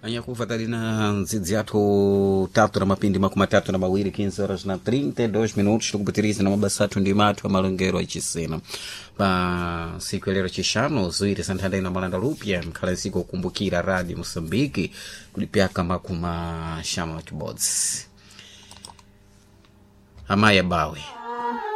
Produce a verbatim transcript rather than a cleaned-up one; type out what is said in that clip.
Anyakuva talina nzidzi yathu tatu na mapindi makumi tatu na mawiri quinze horas na trinta e dois minutos tikupitiriza na mabasa athu ndi mathu amalongero achisena pa siku lero chishanu zuiri santhanda ina malanda lupya mkhala siku okumbukira Radio Mosambiki kulipyaka makuma shama chibodzi amaya bawe